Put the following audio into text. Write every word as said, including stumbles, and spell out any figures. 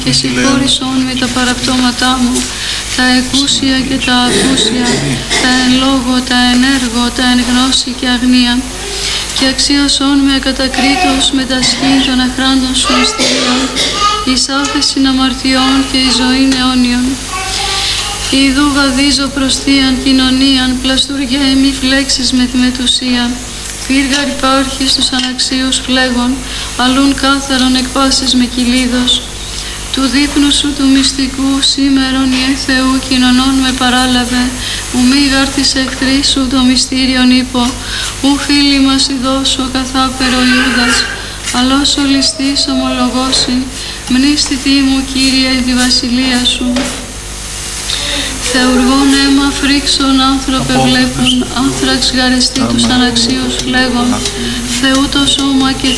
και συγχώρησόν με τα παραπτώματά μου, τα εκούσια και τα ακούσια, τα εν λόγω, τα εν έργο, τα εν γνώση και αγνία, και αξίωσόν με ακατακρίτως με τα σχήν των αχράντων σου μυστηρίων, εις άφεσιν αμαρτιών και εις ζωήν αιώνιον. Ιδού βαδίζω προς θείαν κοινωνίαν, πλαστουργέ μη φλέξεις με τη μετουσία. Φύργαρ υπάρχεις τους αναξίους φλέγων, αλλούν κάθαρον εκπάσεις με κυλίδος. Του δείπνου σου του μυστικού σήμερον ιε Θεού κοινωνών με παράλαβε, ου μη γάρ της εχθρής σου το μυστήριον είπω, ου φίλοι μας ειδώσω καθάπερο Ιούδας, αλλός ο ληστής ομολογώσει, μνήστητή μου Κύριε τη βασιλεία σου. Θεουργών αίμα φρίξον άνθρωπε βλέπουν, άνθραξ γαρεστή τους αναξίους φλέγων, Θεού το σώμα και